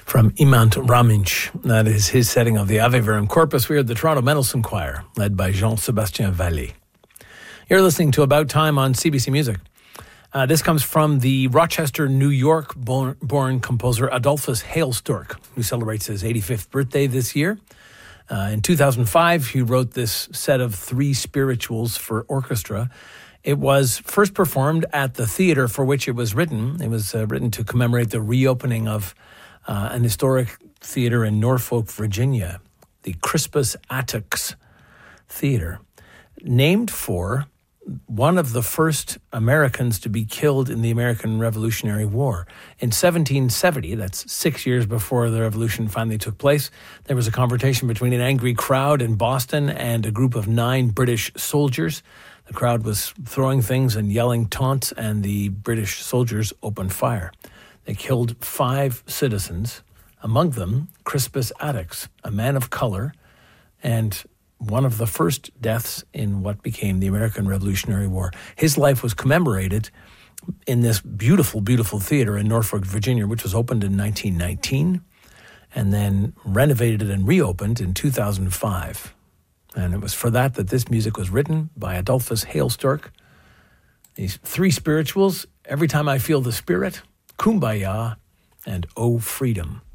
From Imant Raminch. That is his setting of the Ave Verum Corpus. We heard the Toronto Mendelssohn Choir, led by Jean-Sébastien Vallée. You're listening to About Time on CBC Music. This comes from the Rochester, New York born composer Adolphus Hailstork, who celebrates his 85th birthday this year. In 2005, he wrote this set of 3 spirituals for orchestra. It was first performed at the theater for which it was written. It was written to commemorate the reopening of an historic theater in Norfolk, Virginia, the Crispus Attucks Theater, named for one of the first Americans to be killed in the American Revolutionary War. In 1770, that's 6 years before the revolution finally took place, there was a confrontation between an angry crowd in Boston and a group of 9 British soldiers. The crowd was throwing things and yelling taunts, and the British soldiers opened fire. They killed 5 citizens, among them Crispus Attucks, a man of color, and one of the first deaths in what became the American Revolutionary War. His life was commemorated in this beautiful, beautiful theater in Norfolk, Virginia, which was opened in 1919 and then renovated and reopened in 2005. And it was for that this music was written by Adolphus Hailstork. These 3 spirituals, Every Time I Feel the Spirit, Kumbaya, and Oh Freedom.